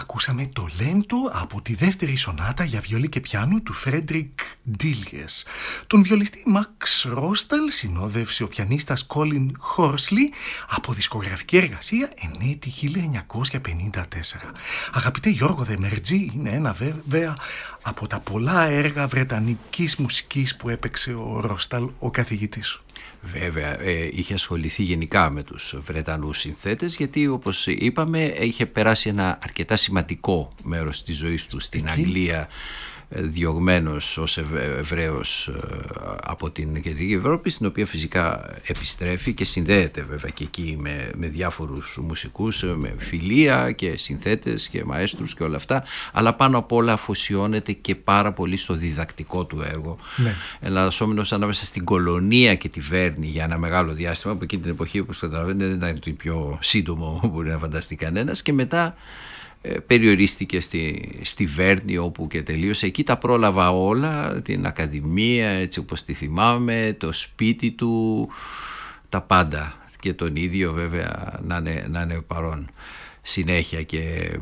Ακούσαμε το Λέντο από τη δεύτερη σονάτα για βιολί και πιάνο του Φρέντρικ Ντίλιες. Τον βιολιστή Μαξ Ρόσταλ συνόδευσε ο πιανίστας Κόλιν Χόρσλι από δισκογραφική εργασία εν έτη 1954. Αγαπητέ Γιώργο Δεμερτζή, είναι ένα βέβαια από τα πολλά έργα βρετανικής μουσικής που έπαιξε ο Ρόσταλ, ο καθηγητής σου. Βέβαια, είχε ασχοληθεί γενικά με τους Βρετανούς συνθέτες, γιατί όπως είπαμε είχε περάσει ένα αρκετά σημαντικό μέρος της ζωής του στην Αγγλία, διωγμένος ως Εβραίος από την Κεντρική Ευρώπη, στην οποία φυσικά επιστρέφει και συνδέεται βέβαια και εκεί με διάφορους μουσικούς, με φιλία και συνθέτες και μαέστρους και όλα αυτά, αλλά πάνω απ' όλα αφοσιώνεται και πάρα πολύ στο διδακτικό του έργο. Ναι. Εναλλασσόμενος ανάμεσα στην Κολωνία και τη Βέρνη για ένα μεγάλο διάστημα, που εκείνη την εποχή, όπως καταλαβαίνετε, δεν ήταν το πιο σύντομο που μπορεί να φανταστεί κανένας, και μετά περιορίστηκε στη Βέρνη, όπου και τελείωσε. Εκεί τα πρόλαβα όλα, την Ακαδημία έτσι όπως τη θυμάμαι, το σπίτι του, τα πάντα, και τον ίδιο βέβαια να είναι παρόν συνέχεια. Και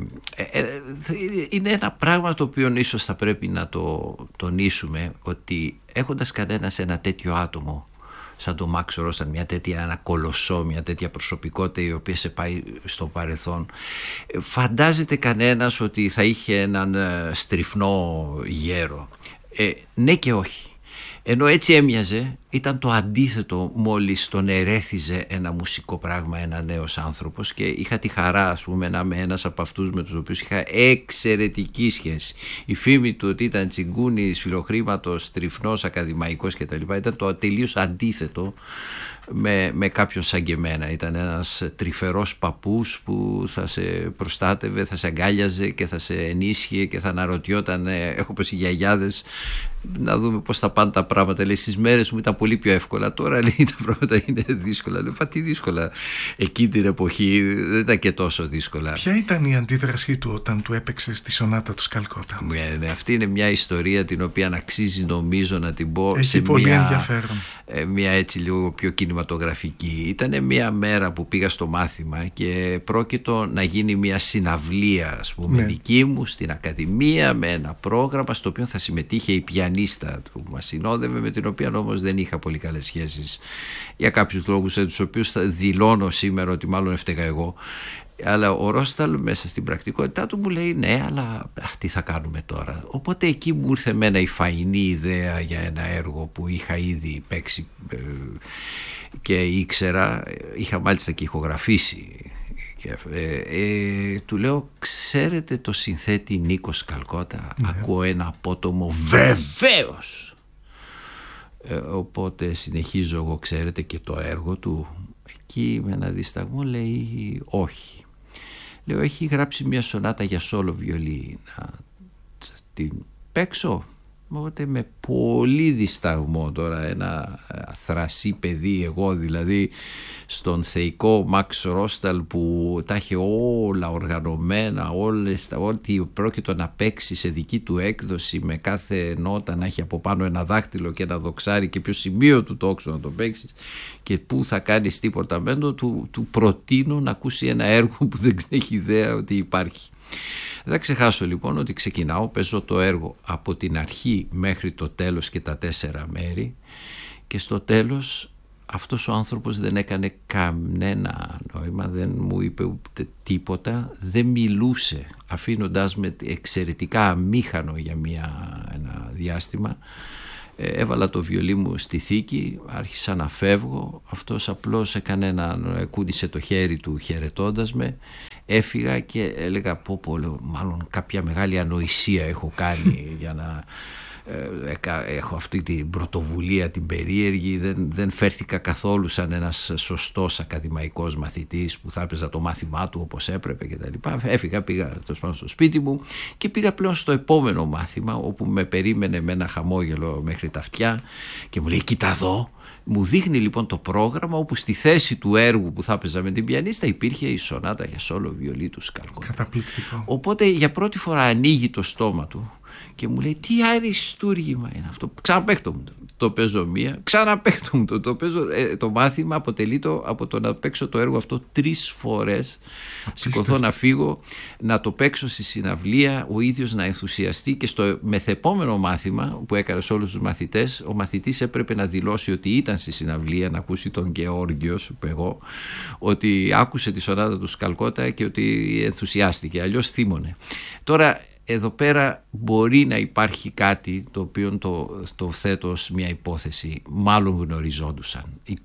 είναι ένα πράγμα το οποίο ίσως θα πρέπει να το τονίσουμε, ότι έχοντας κανένας ένα τέτοιο άτομο σαν τον Μαξ Ρόσταλ, ένα κολοσσό, μια τέτοια προσωπικότητα η οποία σε πάει στο παρελθόν, φαντάζεται κανένας ότι θα είχε έναν στριφνό γέρο? Ναι και όχι. Ενώ έτσι έμοιαζε, ήταν το αντίθετο μόλις τον ερέθιζε ένα μουσικό πράγμα, ένα νέος άνθρωπος, και είχα τη χαρά, ας πούμε, να είμαι ένας από αυτούς με τους οποίους είχα εξαιρετική σχέση. Η φήμη του ότι ήταν τσιγκούνης, φιλοχρήματος, στριφνός, ακαδημαϊκός κτλ. Ήταν το τελείως αντίθετο με κάποιον σαν και εμένα. Ήταν ένας τρυφερός παππούς που θα σε προστάτευε, θα σε αγκάλιαζε και θα σε ενίσχυε και θα αναρωτιόταν, όπως οι γιαγιάδες, να δούμε πώς θα πάνε τα πράγματα. Λέει, στις μέρες μου ήταν πολύ πιο εύκολα, τώρα λέει τα πράγματα είναι δύσκολα. Λέω, τι δύσκολα? Εκείνη την εποχή δεν ήταν και τόσο δύσκολα. Ποια ήταν η αντίδρασή του όταν του έπαιξε στη σονάτα του Σκαλκότα? Αυτή είναι μια ιστορία την οποία αξίζει νομίζω να την πω. Έχει σε πολύ ενδιαφέρον. Μια έτσι λίγο πιο κινηματογραφική. Ήταν μια μέρα που πήγα στο μάθημα και πρόκειτο να γίνει μια συναυλία, ας πούμε, δική μου στην Ακαδημία, με ένα πρόγραμμα στο οποίο θα συμμετείχε η πιανίστα που μας συνόδευε, με την οποία όμως δεν είχα πολύ καλές σχέσεις για κάποιους λόγους, τους οποίους θα δηλώνω σήμερα ότι μάλλον έφταιγα εγώ. Αλλά ο Ρόσταλ μέσα στην πρακτικότητά του μου λέει, ναι, αλλά τι θα κάνουμε τώρα? Οπότε εκεί μου ήρθε εμένα η φαϊνή ιδέα για ένα έργο που είχα ήδη παίξει και ήξερα, είχα μάλιστα και ηχογραφήσει. Του λέω, ξέρετε το συνθέτη Νίκο Σκαλκότα? Ακούω ένα απότομο βεβαίως. Οπότε συνεχίζω εγώ, ξέρετε και το έργο του? Εκεί με ένα δισταγμό λέει, όχι. Λέω, έχει γράψει μια σονάτα για σόλο βιολί, να την παίξω? Οπότε με πολύ δισταγμό, τώρα ένα θρασί παιδί εγώ δηλαδή, στον θεϊκό Μαξ Ρόσταλ που τα είχε όλα οργανωμένα, ό,τι πρόκειτο να παίξει σε δική του έκδοση, με κάθε νότα να έχει από πάνω ένα δάχτυλο και ένα δοξάρι και ποιο σημείο του τόξου να το παίξεις και πού θα κάνεις τι πορταμέντο, του προτείνω να ακούσει ένα έργο που δεν έχει ιδέα ότι υπάρχει. Δεν θα ξεχάσω λοιπόν ότι ξεκινάω, παίζω το έργο από την αρχή μέχρι το τέλος και τα 4 μέρη, και στο τέλος αυτός ο άνθρωπος δεν έκανε κανένα νόημα, δεν μου είπε ούτε τίποτα, δεν μιλούσε, αφήνοντάς με εξαιρετικά αμήχανο για ένα διάστημα. Έβαλα το βιολί μου στη θήκη, άρχισα να φεύγω, αυτός απλώς κούντισε το χέρι του χαιρετώντας με, έφυγα και έλεγα μάλλον κάποια μεγάλη ανοησία έχω κάνει για να έχω αυτή την πρωτοβουλία την περίεργη, δεν φέρθηκα καθόλου σαν ένας σωστός ακαδημαϊκός μαθητής που θα έπαιζα το μάθημά του όπως έπρεπε κτλ. Έφυγα, πήγα στο σπίτι μου και πήγα πλέον στο επόμενο μάθημα, όπου με περίμενε με ένα χαμόγελο μέχρι τα αυτιά και μου λέει, κοίτα εδώ. Μου δείχνει λοιπόν το πρόγραμμα, όπου στη θέση του έργου που θα έπαιζα με την πιανίστα υπήρχε η σονάτα για σόλο βιολί του Σκαλκότα. Καταπληκτικό. Οπότε για πρώτη φορά ανοίγει το στόμα του και μου λέει τι αριστούργημα είναι αυτό, ξαναπαίχτω μου το παίζω μία, ξαναπαίχτω μου το παίζω, το μάθημα αποτελείται από το να παίξω το έργο αυτό 3 φορές, σηκωθώ να φύγω, να το παίξω στη συναυλία, ο ίδιος να ενθουσιαστεί, και στο μεθεπόμενο μάθημα που έκανε σε όλους τους μαθητές, ο μαθητής έπρεπε να δηλώσει ότι ήταν στη συναυλία, να ακούσει τον Γεώργιος, εγώ, ότι άκουσε τη σονάτα του Σκαλκότα και ότι ενθουσιάστηκε, αλλιώς θύμωνε. Τώρα εδώ πέρα μπορεί να υπάρχει κάτι το οποίο το θέτω ως μια υπόθεση, μάλλον γνωριζόντουσαν.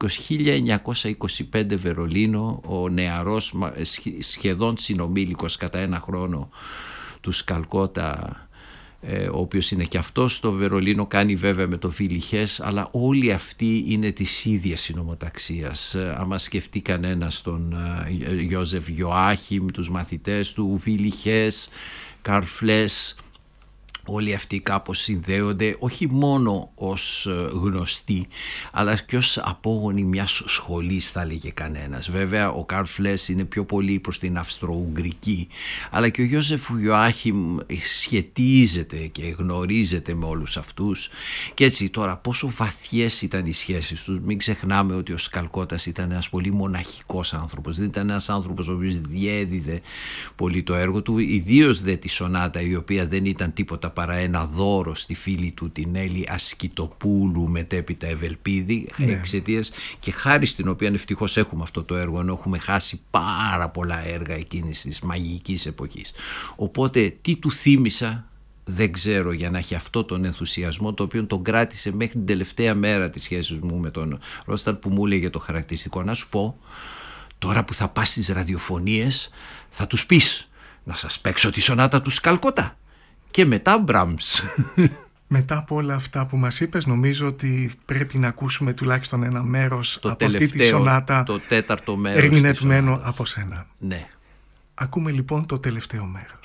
1925 Βερολίνο, ο νεαρός σχεδόν συνομήλικος κατά 1 χρόνο του Σκαλκότα, ο οποίος είναι και αυτός στο Βερολίνο, κάνει βέβαια με το Βίλιχες, αλλά όλοι αυτοί είναι της ίδιας συνομοταξίας. Άμα σκεφτεί κανένας τον Ιώζεφ Ιωάχιμ, τους μαθητές του, Βίλιχες, Καρλ Φλες, όλοι αυτοί κάπως συνδέονται όχι μόνο ως γνωστοί, αλλά και ως απόγονοι μιας σχολής, θα έλεγε κανένας. Βέβαια ο Καρλ Φλες είναι πιο πολύ προς την Αυστρο-Ουγγρική, αλλά και ο Ιώζεφ Ιωάχιμ σχετίζεται και γνωρίζεται με όλους αυτούς. Και έτσι τώρα πόσο βαθιές ήταν οι σχέσεις τους. Μην ξεχνάμε ότι ο Σκαλκώτας ήταν ένας πολύ μοναχικός άνθρωπος, δεν ήταν ένας άνθρωπος ο οποίος διέδιδε πολύ το έργο του, ιδίως δε τη σονάτα, η οποία δεν ήταν τίποτα παρά ένα δώρο στη φίλη του την Έλλη Ασκητοπούλου, μετέπειτα Ευελπίδη, εξαιτίας και χάρη στην οποία ευτυχώς έχουμε αυτό το έργο, ενώ έχουμε χάσει πάρα πολλά έργα εκείνης της μαγικής εποχής. Οπότε τι του θύμισα δεν ξέρω, για να έχει αυτό τον ενθουσιασμό, το οποίο τον κράτησε μέχρι την τελευταία μέρα της σχέσης μου με τον Ρόσταλ, που μου έλεγε το χαρακτηριστικό: να σου πω, τώρα που θα πας στις ραδιοφωνίες θα τους πεις να σας παίξω τη σονάτα του Σκαλκότα. Και μετά Μπράμς. Μετά από όλα αυτά που μας είπες, νομίζω ότι πρέπει να ακούσουμε τουλάχιστον ένα μέρος το από τελευταίο, αυτή τη σονάτα, το 4ο μέρος ερμηνευμένο από σένα. Ναι. Ακούμε λοιπόν το τελευταίο μέρος.